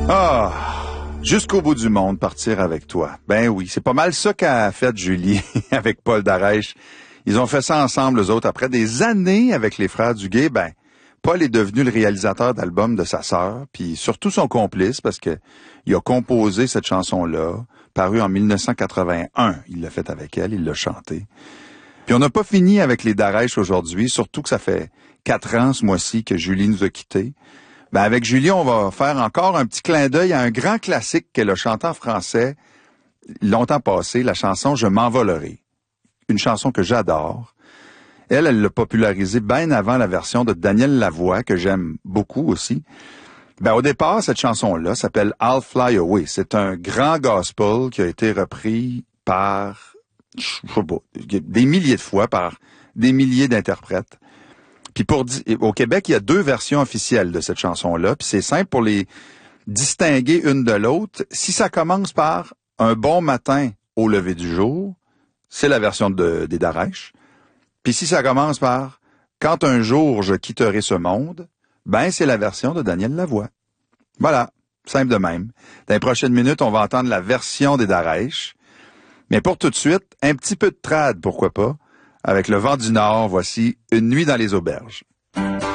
Ah, jusqu'au bout du monde, partir avec toi. Ben oui, c'est pas mal ça qu'a fait Julie avec Paul Darèche. Ils ont fait ça ensemble, eux autres. Après des années avec les frères Duguay, ben, Paul est devenu le réalisateur d'albums de sa sœur, puis surtout son complice, parce que il a composé cette chanson-là, parue en 1981. Il l'a fait avec elle, il l'a chantée. Puis on n'a pas fini avec les Darèche aujourd'hui, surtout que ça fait 4 ans ce mois-ci que Julie nous a quittés. Ben avec Julie, on va faire encore un petit clin d'œil à un grand classique qu'elle a chanté en français longtemps passé, la chanson « Je m'envolerai ». Une chanson que j'adore. Elle l'a popularisée bien avant la version de Daniel Lavoie, que j'aime beaucoup aussi. Ben au départ, cette chanson-là s'appelle « I'll Fly Away ». C'est un grand gospel qui a été repris par, je sais pas, des milliers de fois, par des milliers d'interprètes. Puis au Québec, il y a 2 versions officielles de cette chanson-là, puis c'est simple pour les distinguer une de l'autre. Si ça commence par « Un bon matin au lever du jour », c'est la version des Darèche. Puis si ça commence par « Quand un jour je quitterai ce monde », ben c'est la version de Daniel Lavoie. Voilà, simple de même. Dans les prochaines minutes, on va entendre la version des Darèche. Mais pour tout de suite, un petit peu de trad, pourquoi pas. Avec le vent du Nord, voici Une nuit dans les auberges.